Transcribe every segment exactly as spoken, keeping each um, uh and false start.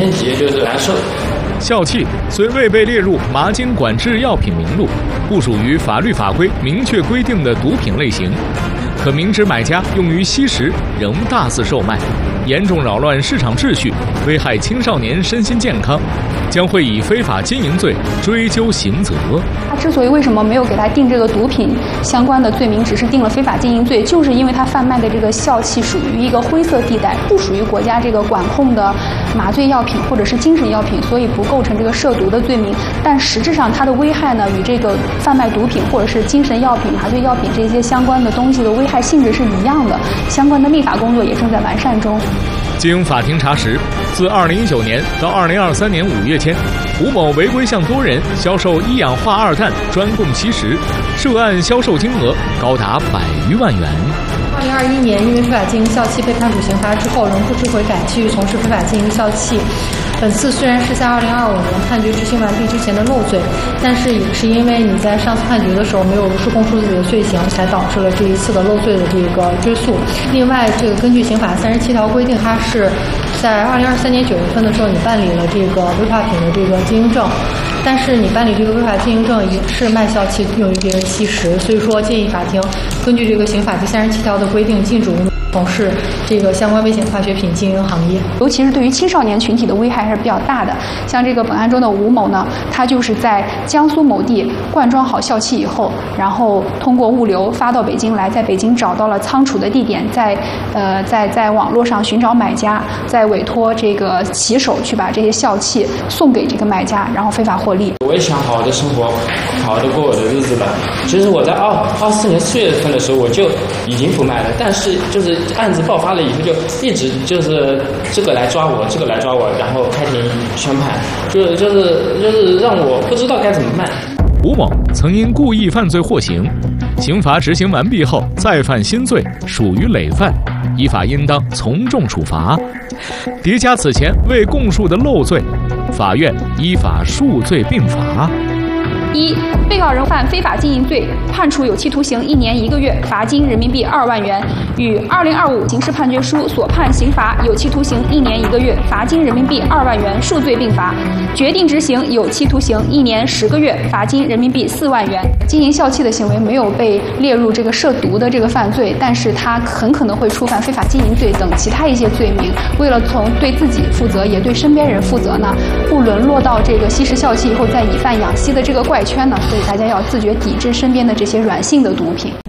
天急就是难受。 笑气虽未被列入麻经管制药品名录，不属于法律法规明确规定的毒品类型，可明知买家用于吸食，仍大肆售卖，严重扰乱市场秩序，危害青少年身心健康，将会以非法经营罪追究刑责。 他之所以为什么没有给他定这个毒品相关的罪名，只是定了非法经营罪，就是因为他贩卖的这个笑气属于一个灰色地带，不属于国家这个管控的麻醉药品或者是精神药品，所以不构成这个涉毒的罪名。但实质上它的危害呢，与这个贩卖毒品或者是精神药品、麻醉药品这些相关的东西的危害性质是一样的，相关的立法工作也正在完善中。 经法庭查实，自二零一九年到二零二三年五月间，吴某违规向多人销售一氧化二氮专供吸食，涉案销售金额高达百余万元。 二零二一年，因为非法经营笑气被判处刑罚之后，仍不知悔改，继续从事非法经营笑气。本次虽然是在二零二五年判决执行完毕之前的漏罪，但是也是因为你在上次判决的时候没有如实供述自己的罪行，才导致了这一次的漏罪的这个追诉。另外，这个根据刑法三十七条规定，它是在二零二三年九月份的时候，你办理了这个危化品的这个经营证。但是你办理这个危法经营证也是卖笑气用于别人吸食，所以说建议法庭根据这个刑法第三十七条的规定，禁止从事这个相关危险化学品经营行业。 尤其是对于青少年群体的危害还是比较大的。像这个本案中的吴某呢，他就是在江苏某地灌装好笑气以后，然后通过物流发到北京来，在北京找到了仓储的地点，在呃在在网络上寻找买家，再委托这个骑手去把这些笑气送给这个买家，然后非法获利。 我也想好好的生活，好好的过我的日子了。其实我在二二四年四月份的时候我就已经不卖了，但是就是案子爆发了以后，就一直就是这个来抓我，这个来抓我，然后开庭宣判，就就是就是让我不知道该怎么办。 吴某曾因故意犯罪获刑，刑罚执行完毕后再犯新罪，属于累犯，依法应当从重处罚。叠加此前未供述的漏罪，法院依法数罪并罚。 一、被告人犯非法经营罪，判处有期徒刑一年一个月，罚金人民币二万元，与二零二五刑事判决书所判刑罚有期徒刑一年一个月，罚金人民币二万元，数罪并罚。决定执行有期徒刑一年十个月，罚金人民币四万元。经营笑气的行为没有被列入这个涉毒的这个犯罪，但是他很可能会触犯非法经营罪等其他一些罪名。为了从对自己负责，也对身边人负责呢，不沦落到这个吸食笑气以后再以贩养吸的这个怪圈呢，所以大家要自觉抵制身边的这些软性的毒品。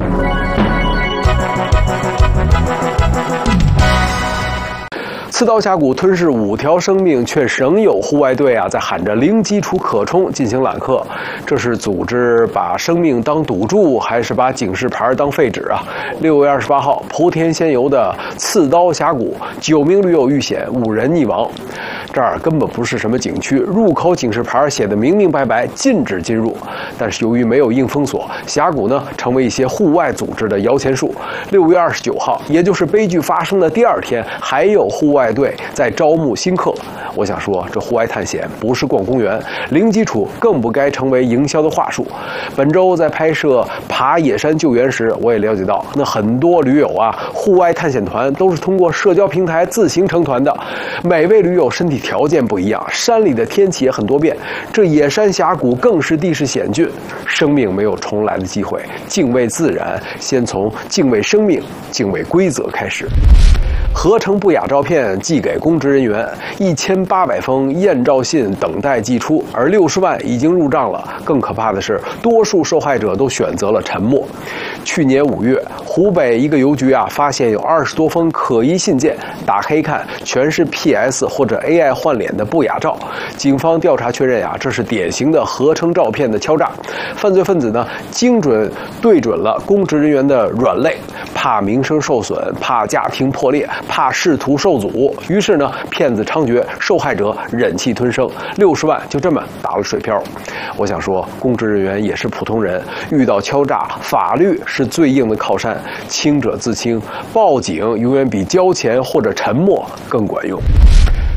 刺刀峡谷吞噬五条生命，却仍有户外队啊在喊着零基础可冲进行揽客。这是组织把生命当赌注，还是把警示牌当废纸啊？六月二十八号，莆田仙游的刺刀峡谷，九名驴友遇险，五人溺亡。这儿根本不是什么景区，入口警示牌写的明明白白，禁止进入。但是由于没有硬封锁，峡谷呢成为一些户外组织的摇钱树。六月二十九号，也就是悲剧发生的第二天，还有户外队在招募新客。我想说，这户外探险不是逛公园，零基础更不该成为营销的话术。本周在拍摄爬野山救援时，我也了解到，那很多驴友啊，户外探险团都是通过社交平台自行成团的。每位驴友身体条件不一样，山里的天气也很多变，这野山峡谷更是地势险峻，生命没有重来的机会。敬畏自然，先从敬畏生命、敬畏规则开始。合成不雅照片寄给公职人员，一千八百封验照信等待寄出，而六十万已经入账了。更可怕的是，多数受害者都选择了沉默。去年五月，湖北一个邮局啊，发现有二十多封可疑信件，打开一看，全是 P S 或者 A I 换脸的不雅照。警方调查确认呀、啊，这是典型的合成照片的敲诈。犯罪分子呢，精准对准了公职人员的软肋，怕名声受损，怕家庭破裂，怕仕途受阻，于是呢，骗子猖獗，受害者忍气吞声，六十万就这么打了水漂。我想说，公职人员也是普通人，遇到敲诈，法律是最硬的靠山，清者自清，报警永远比交钱或者沉默更管用。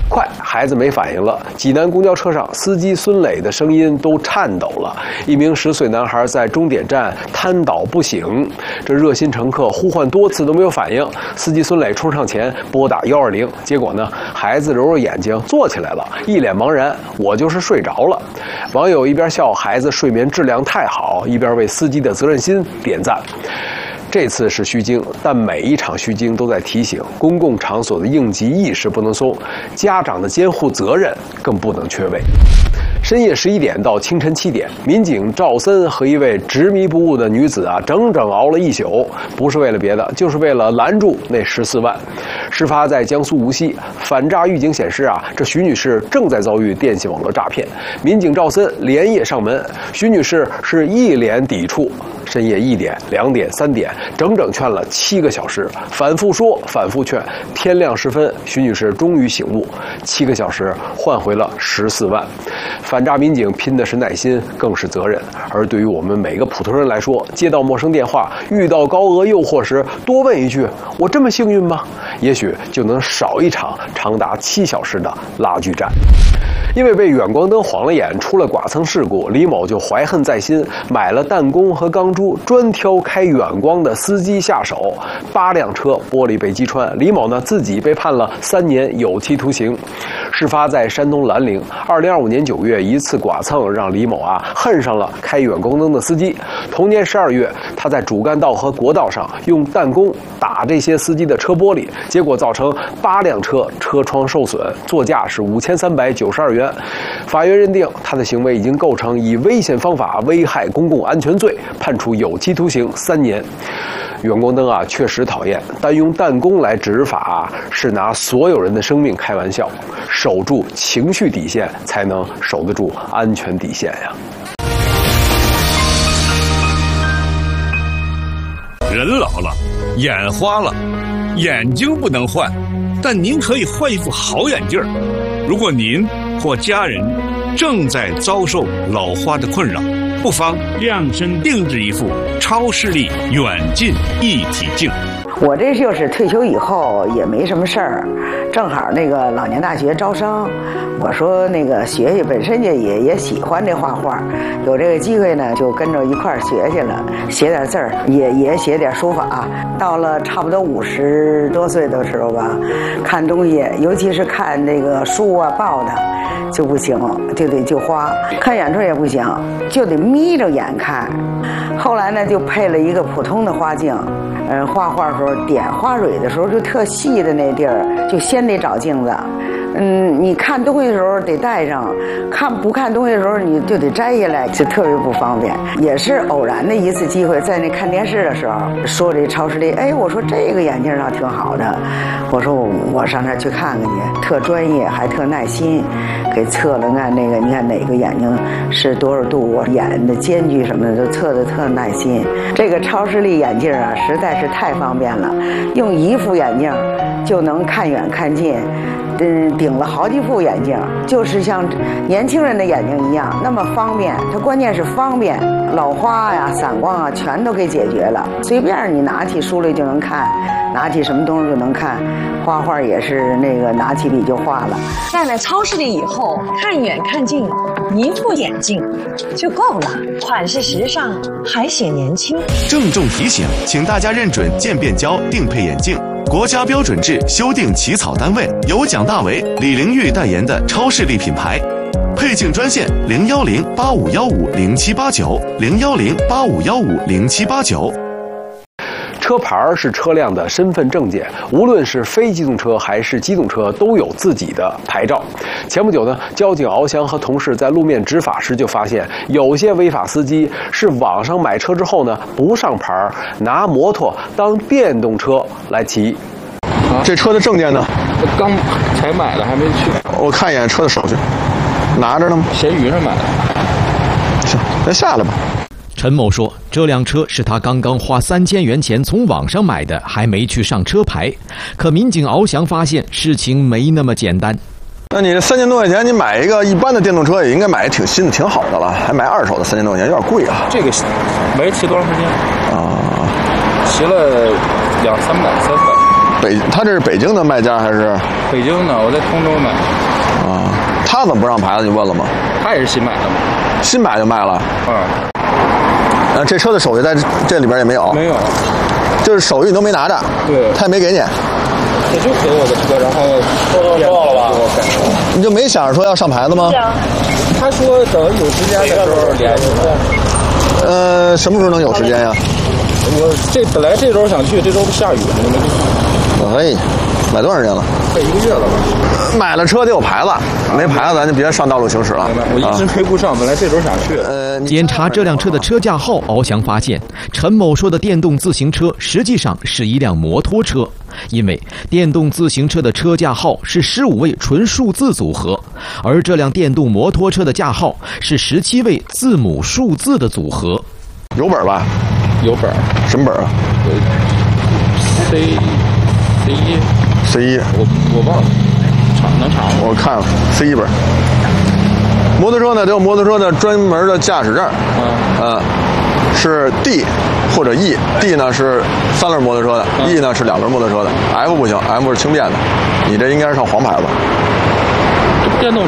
快，孩子没反应了。济南公交车上，司机孙磊的声音都颤抖了。一名十岁男孩在终点站瘫倒不醒，这热心乘客呼唤多次都没有反应。司机孙磊冲上前拨打幺二零，结果呢，孩子揉揉眼睛坐起来了，一脸茫然，我就是睡着了。网友一边笑孩子睡眠质量太好，一边为司机的责任心点赞。这次是虚惊，但每一场虚惊都在提醒公共场所的应急意识不能松，家长的监护责任更不能缺位。深夜十一点到清晨七点，民警赵森和一位执迷不悟的女子啊，整整熬了一宿，不是为了别的，就是为了拦住那十四万。事发在江苏无锡，反诈预警显示啊，这徐女士正在遭遇电信网络诈骗。民警赵森连夜上门，徐女士是一脸抵触。深夜一点、两点、三点，整整劝了七个小时，反复说，反复劝。天亮时分，徐女士终于醒悟，七个小时换回了十四万。反诈民警拼的是耐心，更是责任。而对于我们每个普通人来说，接到陌生电话，遇到高额诱惑时，多问一句：“我这么幸运吗？”也许就能少一场长达七小时的拉锯战。因为被远光灯晃了眼，出了剐蹭事故，李某就怀恨在心，买了弹弓和钢珠，专挑开远光的司机下手。八辆车玻璃被击穿，李某呢自己被判了三年有期徒刑。事发在山东兰陵，二零二五年九月，一次剐蹭让李某啊恨上了开远光灯的司机。同年十二月，他在主干道和国道上用弹弓打这些司机的车玻璃，结果造成八辆车车窗受损，作价是五千三百九十二元。法院认定他的行为已经构成以危险方法危害公共安全罪，判处有期徒刑三年。远光灯啊，确实讨厌，但用弹弓来执法啊，是拿所有人的生命开玩笑。守住情绪底线，才能守得住安全底线呀。 人老了，眼花了，眼睛不能换，但您可以换一副好眼镜。如果您或家人正在遭受老花的困扰，不妨量身定制一副超视力远近一体镜。 我这就是退休以后也没什么事儿，正好那个老年大学招生，我说那个学学，本身也也也喜欢这画画，有这个机会呢，就跟着一块儿学去了，写点字儿，也也写点书法。到了差不多五十多岁的时候吧，看东西，尤其是看这个书啊报的，就不行，就得就花。看远处也不行，就得眯着眼看。后来呢，就配了一个普通的花镜。嗯，画画的时候点花蕊的时候，就特细的那地儿，就先得找镜子。嗯，你看东西的时候得戴上，看不看东西的时候你就得摘下来，就特别不方便。也是偶然的一次机会，在那看电视的时候说这超视力，哎，我说这个眼镜倒挺好的，我说我我上那儿去看看去，特专业还特耐心，给测了看那个，你看哪个眼睛是多少度，我眼的间距什么的都测的特耐心。这个超视力眼镜啊，实在是太方便了，用一副眼镜就能看远看近。嗯，顶了好几副眼镜，就是像年轻人的眼睛一样，那么方便。它关键是方便，老花呀、散光啊，全都给解决了。随便你拿起书来就能看，拿起什么东西就能看。画画也是那个拿起笔就画了。 戴了超视力以后，看远看近，一副眼镜就够了，款式时尚，还显年轻。 郑重提醒，请大家认准渐变胶定配眼镜。国家标准制修订起草单位由蒋大为、李玲玉代言的超视力品牌。配镜专线零幺零八五幺五零七八九零幺零八五幺五零七八九。 车牌是车辆的身份证件，无论是非机动车还是机动车都有自己的牌照。前不久呢，交警翱翔和同事在路面执法时就发现，有些违法司机是网上买车之后呢不上牌，拿摩托当电动车来骑。 啊、这车的证件呢？ 刚才买的，还没去。 我看一眼车的手续，拿着呢吗？ 闲鱼上买的。 行，那下来吧。 陈某说，这辆车是他刚刚花三千元钱从网上买的，还没去上车牌。可民警翱翔发现事情没那么简单。 那你这三千多块钱，你买一个一般的电动车也应该买挺新的、挺好的了，还买二手的三千多块钱，有点贵啊。 这个没骑多长时间啊？ 骑了两三百、三四百。 北，他这是北京的卖家还是？ 北京的，我在通州买。 啊，他怎么不让牌子？你问了吗？ 他也是新买的吗？ 新买就卖了。 嗯。 呃，这车的手续在这里边也没有。 没有。 就是手续你都没拿着。 对。 他也没给你。 这就给我的车，然后收到了吧？ 你就没想着说要上牌子吗？ 是啊。他说等有时间的时候联系我。呃，什么时候能有时间呀？ 我这本来这周想去，这周不下雨吗？没去。 哎，买多长时间了？ 快一个月了吧。 买了车得有牌子，没牌子咱就别上道路行驶了。 我一直没顾上，本来这周想去。 呃， 检查这辆车的车架号，翱翔发现陈某说的电动自行车实际上是一辆摩托车，因为电动自行车的车架号是十五位纯数字组合，而这辆电动摩托车的架号是十七位字母数字的组合。 有本吧？ 有本。 什么本啊 ？C C 一 C 一， 我我忘了，查能查吗？ 我看了 C 一本。摩托车呢，得有摩托车的专门的驾驶证，嗯，呃，是 D 或者 E，D 呢是三轮摩托车的、嗯、，E 呢是两轮摩托车的 ，F 不行 ，F 是轻便的。你这应该是上黄牌子。 电动。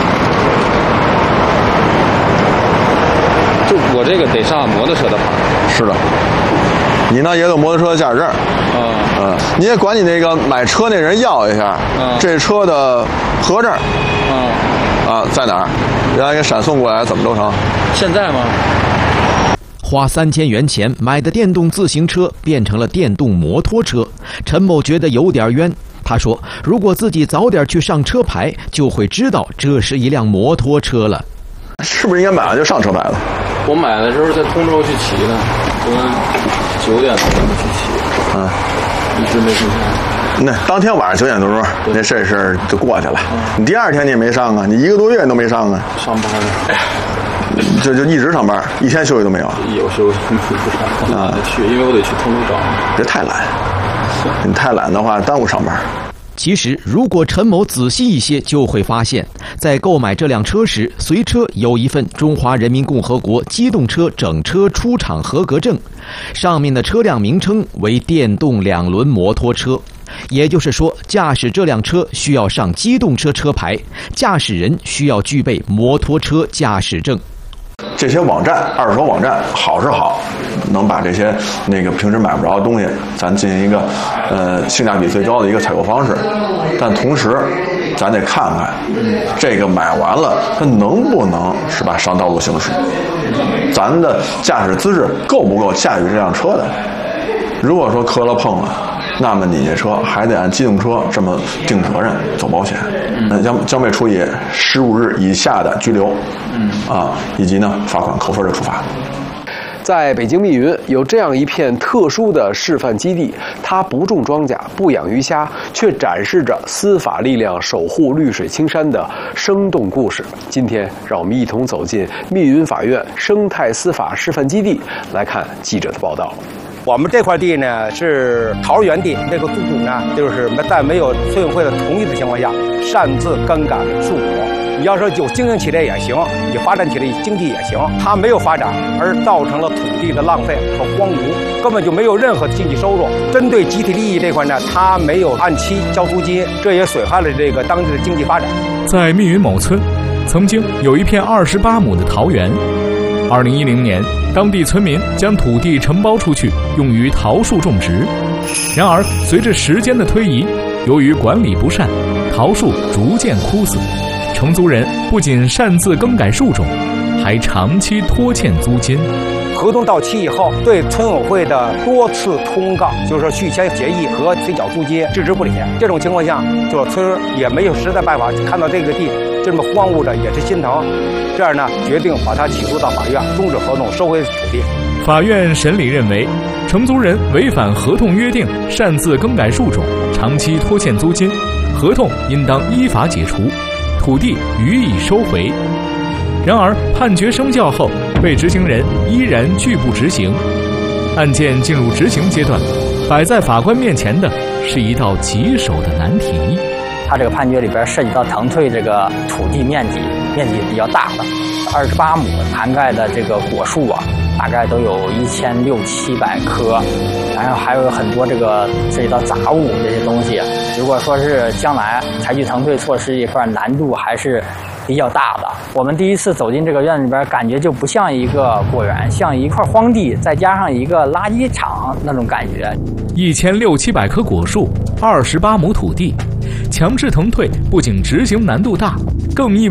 就我这个得上摩托车的牌。 是的。你呢也有摩托车的驾驶证， 嗯嗯，你也管你那个买车那人要一下，嗯，这车的合证， 嗯， 啊在哪儿？原来给闪送过来，怎么都成。 现在吗？ 花三千元钱买的电动自行车变成了电动摩托车，陈某觉得有点冤。他说，如果自己早点去上车牌，就会知道这是一辆摩托车了。 是不是应该买完就上车牌了？ 我买的时候在通州去骑的，我九点多钟去骑， 嗯， 一直没出现。 那当天晚上九点多钟，那这事儿就过去了。嗯、你第二天你也没上啊，你一个多月都没上啊。 上班了， 就就一直上班，一天休息都没有。 有休息不上，懒得去，因为我得去通州找。 别太懒，你太懒的话耽误上班。 其实，如果陈某仔细一些，就会发现，在购买这辆车时，随车有一份中华人民共和国机动车整车出厂合格证，上面的车辆名称为电动两轮摩托车。也就是说，驾驶这辆车需要上机动车车牌，驾驶人需要具备摩托车驾驶证。 这些网站，二手网站好是好，能把这些那个平时买不着的东西，咱进行一个呃性价比最高的一个采购方式。但同时，咱得看看这个买完了，它能不能是吧上道路行驶？咱的驾驶资质够不够驾驭这辆车的？如果说磕了碰了，那么你这车还得按机动车这么定责任走保险，那将将被处以十五日以下的拘留，嗯啊，以及呢罚款扣分的处罚。 在北京密云有这样一片特殊的示范基地，它不种庄稼，不养鱼虾，却展示着司法力量守护绿水青山的生动故事。今天，让我们一同走进密云法院生态司法示范基地，来看记者的报道。 我们这块地呢是桃园地，这个雇主呢就是在没有村委会的同意的情况下，擅自更改树木。你要说有经营起来也行，你发展起来经济也行，它没有发展，而造成了土地的浪费和荒芜，根本就没有任何经济收入。针对集体利益这块呢，它没有按期交租金，这也损害了这个当地的经济发展。 在密云某村，曾经有一片二十八亩的桃园。二零一零年，当地村民将土地承包出去，用于桃树种植。然而，随着时间的推移，由于管理不善，桃树逐渐枯死。承租人不仅擅自更改树种，还长期拖欠租金。 合同到期以后，对村委会的多次通告，就是说续签协议和催缴租金置之不理。这种情况下，就是村也没有实在办法，看到这个地这么荒芜着，也是心疼。这样呢，决定把他起诉到法院，终止合同，收回土地。 法院审理认为，承租人违反合同约定，擅自更改树种，长期拖欠租金，合同应当依法解除，土地予以收回。然而，判决生效后，被执行人依然拒不执行。案件进入执行阶段，摆在法官面前的是一道棘手的难题。 他这个判决里边涉及到腾退这个土地面积，面积比较大的，二十八亩，涵盖的这个果树啊， 大概都有一千六七百棵，然后还有很多这个涉及到杂物这些东西。如果说是将来采取腾退措施一块，难度还是比较大的。我们第一次走进这个院子里边，感觉就不像一个果园，像一块荒地，再加上一个垃圾场那种感觉。 一千六七百棵果树，二十八亩土地，强制腾退不仅执行难度大，更意味